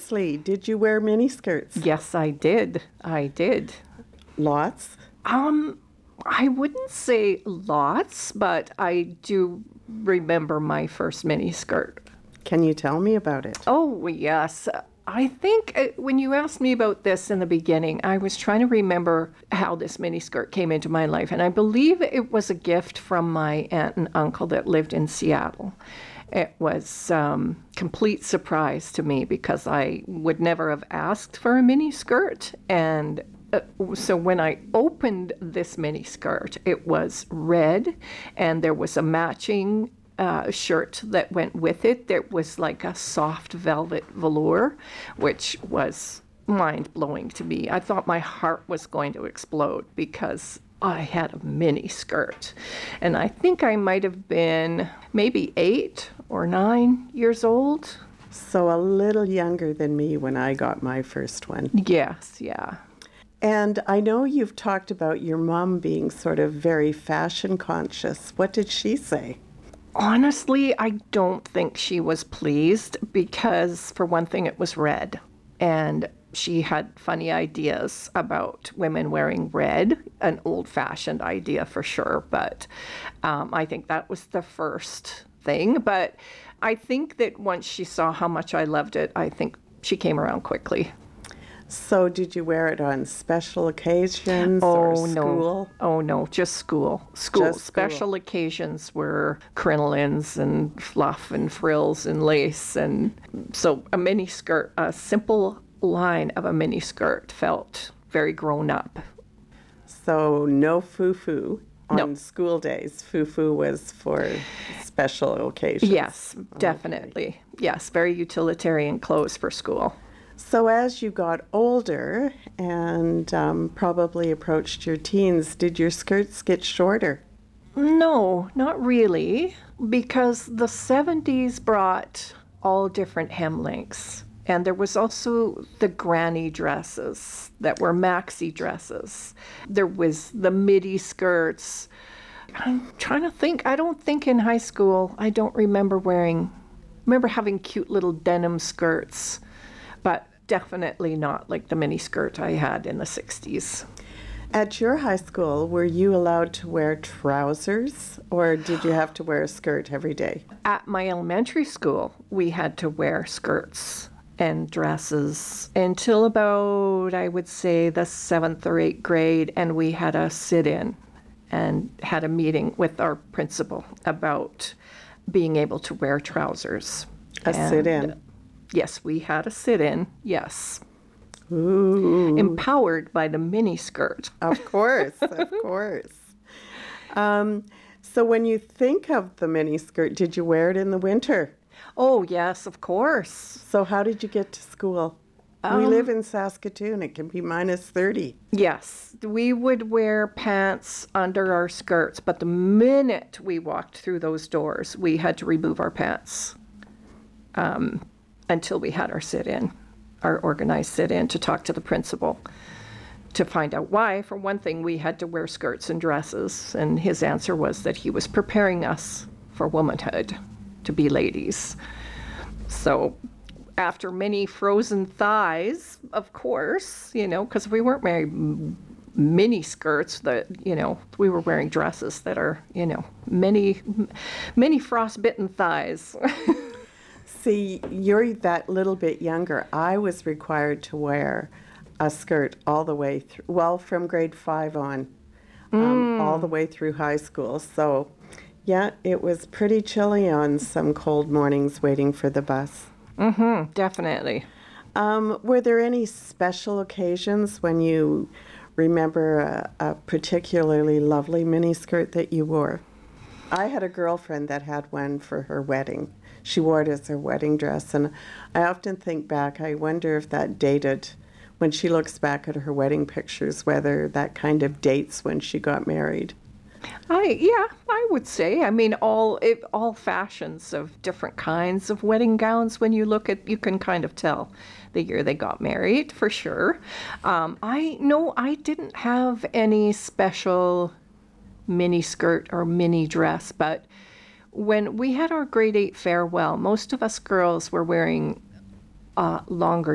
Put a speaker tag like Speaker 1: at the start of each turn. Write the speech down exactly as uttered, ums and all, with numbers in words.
Speaker 1: seriously, did you wear miniskirts?
Speaker 2: Yes, I did. I did.
Speaker 1: Lots?
Speaker 2: Um, I wouldn't say lots, but I do remember my first miniskirt.
Speaker 1: Can you tell me about it?
Speaker 2: Oh, yes. I think uh, when you asked me about this in the beginning, I was trying to remember how this miniskirt came into my life. And I believe it was a gift from my aunt and uncle that lived in Seattle. It was um, complete surprise to me because I would never have asked for a miniskirt. And uh, so when I opened this miniskirt, it was red and there was a matching Uh, shirt that went with it. There was like a soft velvet velour, which was mind-blowing to me. I thought my heart was going to explode because I had a mini skirt. And I think I might have been maybe eight or nine years old.
Speaker 1: So a little younger than me when I got my first one.
Speaker 2: Yes, yeah.
Speaker 1: And I know you've talked about your mom being sort of very fashion conscious. What did she say?
Speaker 2: Honestly, I don't think she was pleased because, for one thing, it was red. And she had funny ideas about women wearing red, an old-fashioned idea for sure. But um, I think that was the first thing. But I think that once she saw how much I loved it, I think she came around quickly.
Speaker 1: So did you wear it on special occasions
Speaker 2: oh,
Speaker 1: or school?
Speaker 2: No. Oh, no, just school. School.
Speaker 1: Just school.
Speaker 2: Special occasions were crinolines and fluff and frills and lace. And so a mini skirt, a simple line of a mini skirt felt very grown up.
Speaker 1: So no foo-foo on
Speaker 2: No.
Speaker 1: school days. Foo-foo was for special occasions.
Speaker 2: Yes, definitely. Okay. Yes, very utilitarian clothes for school.
Speaker 1: So as you got older and um, probably approached your teens, did your skirts get shorter?
Speaker 2: No, not really, because the seventies brought all different hem lengths. And there was also the granny dresses that were maxi dresses. There was the midi skirts. I'm trying to think. I don't think in high school, I don't remember wearing, remember having cute little denim skirts. But definitely not like the mini skirt I had in the sixties.
Speaker 1: At your high school, were you allowed to wear trousers or did you have to wear a skirt every day?
Speaker 2: At my elementary school, we had to wear skirts and dresses until about, I would say, the seventh or eighth grade, and we had a sit-in and had a meeting with our principal about being able to wear trousers.
Speaker 1: A
Speaker 2: and
Speaker 1: sit-in?
Speaker 2: Yes, we had a sit-in, yes.
Speaker 1: Ooh.
Speaker 2: Empowered by the mini skirt.
Speaker 1: Of course, of course. Um, so when you think of the mini skirt, did you wear it in the winter?
Speaker 2: Oh, yes, of course.
Speaker 1: So how did you get to school?
Speaker 2: Um,
Speaker 1: we live in Saskatoon. It can be minus thirty.
Speaker 2: Yes, we would wear pants under our skirts, but the minute we walked through those doors, we had to remove our pants um, until we had our sit-in, our organized sit-in to talk to the principal to find out why. For one thing, we had to wear skirts and dresses, and his answer was that he was preparing us for womanhood, to be ladies. So after many frozen thighs, of course, you know, because we weren't wearing mini skirts that, you know, we were wearing dresses that are, you know, many, many frostbitten thighs.
Speaker 1: See, you're that little bit younger. I was required to wear a skirt all the way through, well, from grade five on, um,
Speaker 2: Mm.
Speaker 1: all the way through high school. So, yeah, it was pretty chilly on some cold mornings waiting for the bus.
Speaker 2: Mm-hmm, definitely.
Speaker 1: Um, were there any special occasions when you remember a, a particularly lovely miniskirt that you wore? I had a girlfriend that had one for her wedding. She wore it as her wedding dress, and I often think back, I wonder if that dated, when she looks back at her wedding pictures, whether that kind of dates when she got married.
Speaker 2: I yeah, I would say. I mean, all it, all fashions of different kinds of wedding gowns. When you look at, you can kind of tell the year they got married for sure. Um, I no, I didn't have any special mini skirt or mini dress, but when we had our grade eight farewell, most of us girls were wearing uh, longer